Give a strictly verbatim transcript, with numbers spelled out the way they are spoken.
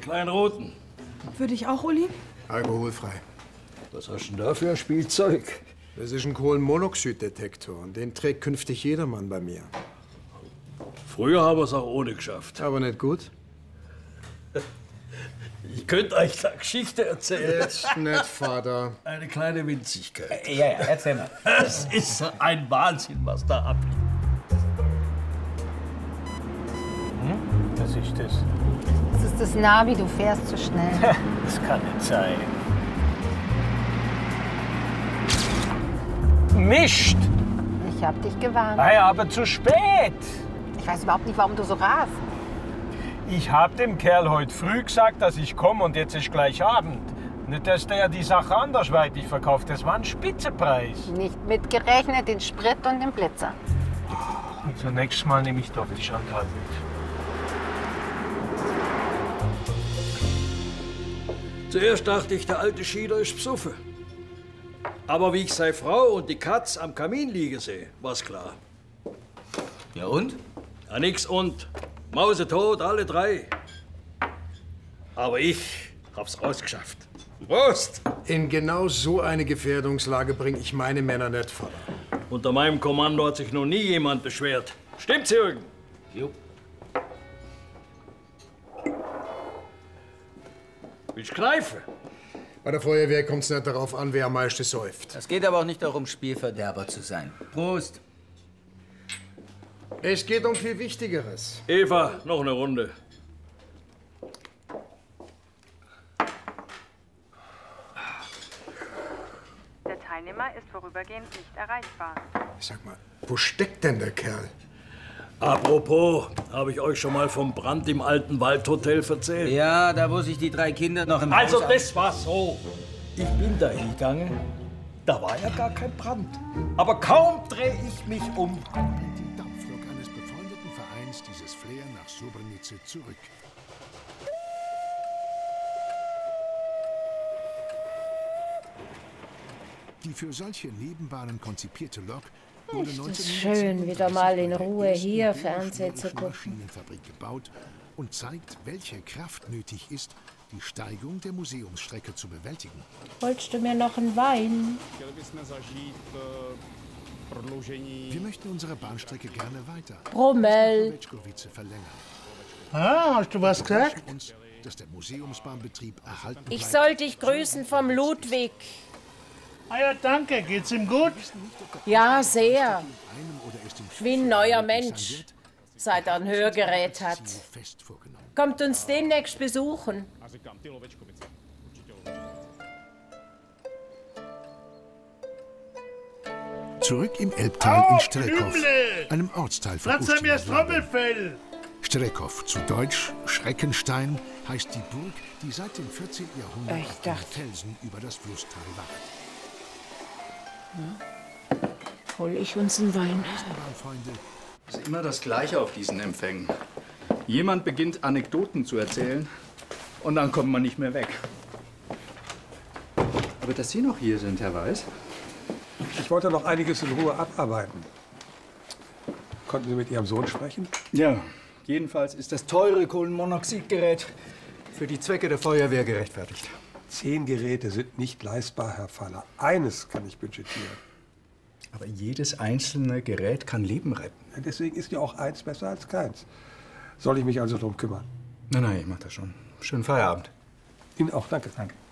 kleinen roten. Würde ich auch, Uli? Alkoholfrei. Was hast du denn da für ein Spielzeug? Das ist ein Kohlenmonoxiddetektor und den trägt künftig jedermann bei mir. Früher haben wir es auch ohne geschafft. Aber nicht gut? Ich könnte euch eine Geschichte erzählen. Jetzt nicht, Vater. Eine kleine Winzigkeit. Ja, ja, erzähl mal. Es ist ein Wahnsinn, was da abgeht. Hm? Was ist das? Das ist das Navi, du fährst zu schnell. Das kann nicht sein. Mist! Ich hab dich gewarnt. Ah ja, aber zu spät. Ich weiß überhaupt nicht, warum du so rast. Ich hab dem Kerl heute früh gesagt, dass ich komme und jetzt ist gleich Abend. Nicht, dass der die Sache andersweitig verkauft. Das war ein Spitzenpreis. Nicht mitgerechnet den Sprit und den Blitzer. Also nächstes Mal nehme ich doch die Chantal mit. Zuerst dachte ich, der alte Schieder ist besoffen. Aber wie ich seine Frau und die Katz am Kamin liegen sehe, war's klar. Ja und? Ja, nix und. Mausetot, alle drei. Aber ich hab's rausgeschafft. Prost! In genau so eine Gefährdungslage bringe ich meine Männer nicht, Vater. Unter meinem Kommando hat sich noch nie jemand beschwert. Stimmt's, Jürgen? Jo. Willst du kneifen? Bei der Feuerwehr kommt es nicht darauf an, wer am meisten säuft. Es geht aber auch nicht darum, Spielverderber zu sein. Prost! Es geht um viel Wichtigeres. Eva, noch eine Runde. Der Teilnehmer ist vorübergehend nicht erreichbar. Sag mal, wo steckt denn der Kerl? Apropos, habe ich euch schon mal vom Brand im alten Waldhotel erzählt? Ja, da wo sich die drei Kinder noch im Also Haus das war so. Ich bin da hingegangen, da war ja gar kein Brand. Aber kaum drehe ich mich um. Die Dampflok eines befreundeten Vereins dieses Flair nach Sobrenice zurück. Die für solche Nebenbahnen konzipierte Lok wurde Ist es neunzehnhundertsiebenundsechzig schön, wieder mal in Ruhe von der hier ersten Fernsehen zu gucken. Maschinenfabrik gebaut und zeigt, welche Kraft nötig ist, die Steigung der Museumsstrecke zu bewältigen. Wolltest du mir noch einen Wein? Wir möchten unsere Bahnstrecke gerne weiter. Brummel. verlängern. Ah, hast du was gesagt? Uns, dass der Museumsbahnbetrieb erhalten Ich bleibt. soll dich grüßen vom Ludwig. Ah ja, danke. Geht's ihm gut? Ja, sehr. Wie ein neuer Mensch, seit er ein Hörgerät hat. Kommt uns demnächst besuchen. Zurück im Elbtal in Strekow, einem Ortsteil von Platz mir das Trommelfell! Strekow, zu Deutsch Schreckenstein, heißt die Burg, die seit dem vierzehnten Jahrhundert Ich auf den dachte- Felsen über das Flusstal wacht. Hol ich uns einen Wein. Eisenbahnfreunde, Es ist immer das Gleiche auf diesen Empfängen. Jemand beginnt Anekdoten zu erzählen und dann kommt man nicht mehr weg. Aber dass Sie noch hier sind, Herr Weiß. Ich wollte noch einiges in Ruhe abarbeiten. Konnten Sie mit Ihrem Sohn sprechen? Ja, jedenfalls ist das teure Kohlenmonoxidgerät für die Zwecke der Feuerwehr gerechtfertigt. Zehn Geräte sind nicht leistbar, Herr Faller. Eines kann ich budgetieren. Aber jedes einzelne Gerät kann Leben retten. Ja, deswegen ist ja auch eins besser als keins. Soll ich mich also drum kümmern? Nein, nein, ich mach das schon. Schönen Feierabend. Ihnen auch, danke. Danke.